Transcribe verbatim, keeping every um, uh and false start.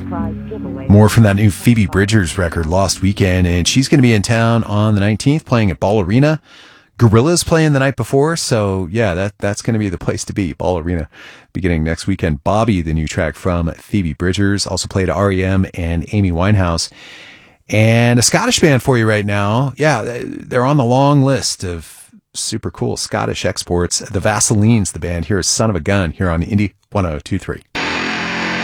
More from that new Phoebe Bridgers record, Lost Weekend, and she's going to be in town on the nineteenth playing at Ball Arena. Gorillaz playing the night before, so yeah, that that's going to be the place to be, Ball Arena, beginning next weekend. Bobby, the new track from Phoebe Bridgers, also played R E M and Amy Winehouse. And a Scottish band for you right now. Yeah, they're on the long list of super cool Scottish exports. The Vaselines, the band. Here is Son of a Gun here on Indie one oh two three.